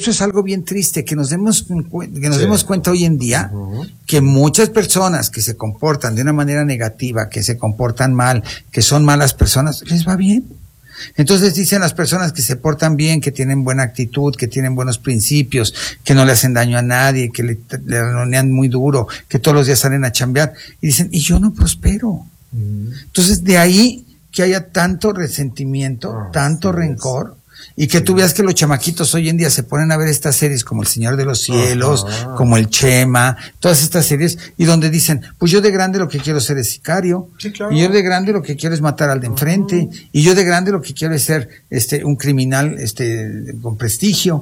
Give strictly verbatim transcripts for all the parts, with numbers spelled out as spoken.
esto es algo bien triste, que nos demos, que nos Sí. demos cuenta hoy en día Uh-huh. que muchas personas que se comportan de una manera negativa, que se comportan mal, que son malas personas, les va bien. Entonces dicen las personas que se portan bien, que tienen buena actitud, que tienen buenos principios, que no le hacen daño a nadie, que le, le ranonean muy duro, que todos los días salen a chambear, y dicen, y yo no prospero. Uh-huh. Entonces de ahí que haya tanto resentimiento, Oh, tanto sí, rencor, y que tú veas que los chamaquitos hoy en día se ponen a ver estas series como El Señor de los Cielos, Ajá. como El Chema, todas estas series, y donde dicen, pues yo de grande lo que quiero ser es sicario, Sí, claro. y yo de grande lo que quiero es matar al de enfrente, y yo de grande lo que quiero es ser este un criminal este con prestigio.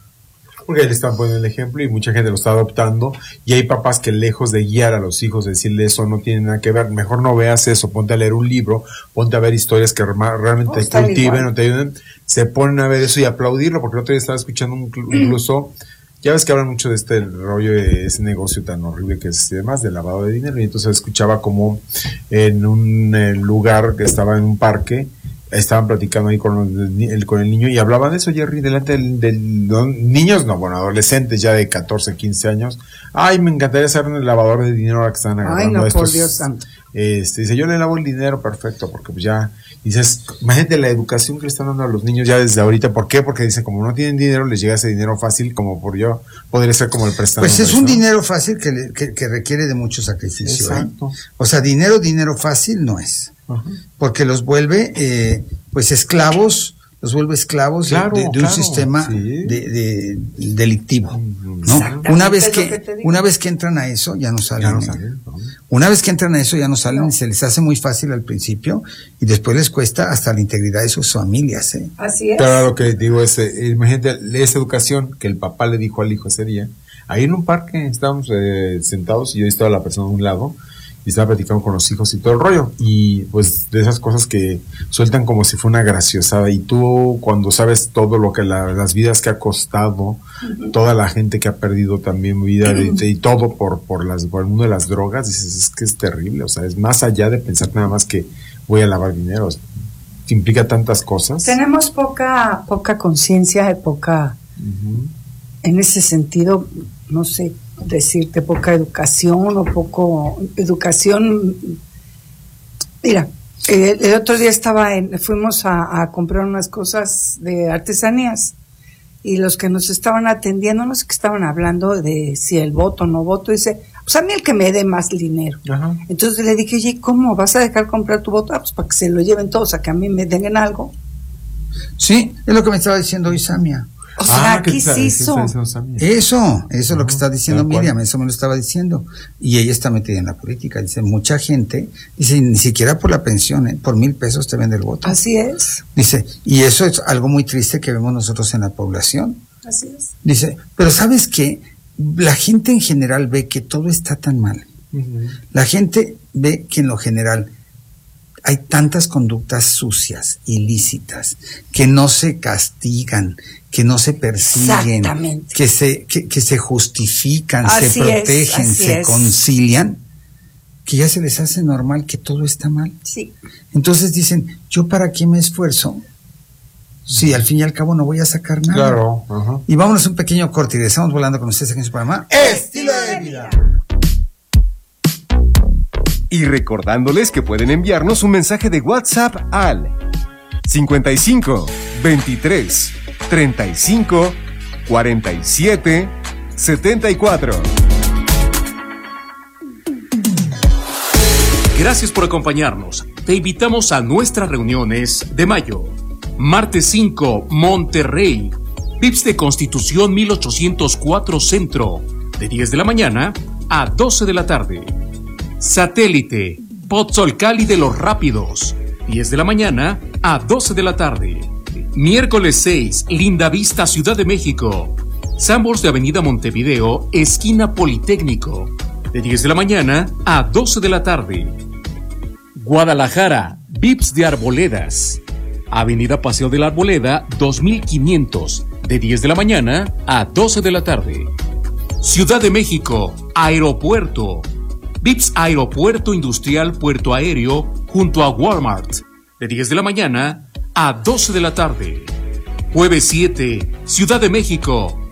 Porque le están poniendo el ejemplo y mucha gente lo está adoptando, y hay papás que lejos de guiar a los hijos, de decirle eso no tiene nada que ver, mejor no veas eso, ponte a leer un libro, ponte a ver historias que rema- realmente Oh, te está cultiven igual. o te ayuden, se ponen a ver eso y aplaudirlo, porque el otro día estaba escuchando un, incluso, ya ves que hablan mucho de este rollo de ese negocio tan horrible que es además de lavado de dinero, y entonces escuchaba como en un eh, lugar que estaba en un parque, estaban platicando ahí con, los, el, con el niño y hablaban de eso, Jerry, delante del, del no, niños, no, bueno, adolescentes ya de catorce, quince años. Ay, me encantaría ser un lavador de dinero ahora que están agarrando Ay, no, estos. por Dios santo. Este, dice, yo le lavo el dinero, perfecto, porque pues ya, dices, imagínate la educación que le están dando a los niños ya desde ahorita. ¿Por qué? Porque dicen, como no tienen dinero, les llega ese dinero fácil, como por yo, podría ser como el prestador. Pues es un dinero fácil que, le- que, que requiere de mucho sacrificio. Exacto. ¿eh? O sea, dinero, dinero fácil no es. Ajá. Porque los vuelve, eh, pues, esclavos, los vuelve esclavos de- Claro, de, de un claro, sistema sí. de, de- delictivo, ¿no? Exactamente, Una vez es lo que, que te digo. una vez que entran a eso, ya no salen. Ya no ¿eh? salen, ¿no? Una vez que entran a eso, ya no salen, No. y se les hace muy fácil al principio, y después les cuesta hasta la integridad de sus familias, ¿eh? Así es. Pero ahora lo que digo es, eh, imagínate esa educación que el papá le dijo al hijo ese día. Ahí en un parque estábamos eh, sentados y yo estaba la persona a un lado y estaba platicando con los hijos y todo el rollo. Y pues de esas cosas que sueltan como si fuera una graciosada. Y tú cuando sabes todo lo que la- las vidas que ha costado, toda la gente que ha perdido también vida de- de- y todo por, por, las, por el mundo de las drogas, dices, es que es terrible. O sea, es más allá de pensar nada más que voy a lavar dinero. Implica tantas cosas. Tenemos poca, poca conciencia y poca, Ujú. en ese sentido, no sé decirte, poca educación o poco educación. Mira, eh, el otro día estaba en, fuimos a, a comprar unas cosas de artesanías y los que nos estaban atendiendo, no sé qué estaban hablando de si el voto o no voto, dice, pues a mí el que me dé más dinero. Ajá. Entonces le dije, oye, ¿cómo vas a dejar comprar tu voto? Ah, pues para que se lo lleven todos, a que a mí me den algo. Sí, es lo que me estaba diciendo hoy Samia. O sea, Ah, ¿qué ¿qué está- es qué eso? está diciendo Sammy? Eso, eso es lo que Ajá, está diciendo tal cual. Miriam, eso me lo estaba diciendo. Y ella está metida en la política. Dice, mucha gente, dice, ni siquiera por la pensión, ¿eh? Por mil pesos te vende el voto. Así es, Dice, y eso es algo muy triste que vemos nosotros en la población. así es. Dice, pero ¿sabes qué? La gente en general ve que todo está tan mal. Ujú. La gente ve que en lo general hay tantas conductas sucias, ilícitas, que no se castigan, que no se persiguen, Exactamente. que se, que, que se justifican, Así se es, protegen, así se es. concilian, que ya se les hace normal que todo está mal. Sí. Entonces dicen, ¿yo para qué me esfuerzo? Si al fin y al cabo no voy a sacar nada. Claro, ajá. Y vámonos a un pequeño corte y regresamos volando con ustedes aquí en su programa Estilo de Vida. Y recordándoles que pueden enviarnos un mensaje de WhatsApp al cincuenta y cinco, veintitrés, treinta y cinco, cuarenta y siete, setenta y cuatro. Gracias por acompañarnos. Te invitamos a nuestras reuniones de mayo. Martes cinco, Monterrey. V I P S de Constitución mil ochocientos cuatro Centro. De diez de la mañana a doce de la tarde. Satélite, Pozzolcali de los Rápidos, diez de la mañana a doce de la tarde. Miércoles seis, Lindavista, Ciudad de México. Sambors de Avenida Montevideo, esquina Politécnico, de diez de la mañana a doce de la tarde. Guadalajara, V I P S de Arboledas. Avenida Paseo de la Arboleda, dos mil quinientos, de diez de la mañana a doce de la tarde. Ciudad de México, Aeropuerto. V I P S Aeropuerto Industrial Puerto Aéreo junto a Walmart, de diez de la mañana a doce de la tarde. Jueves siete, Ciudad de México,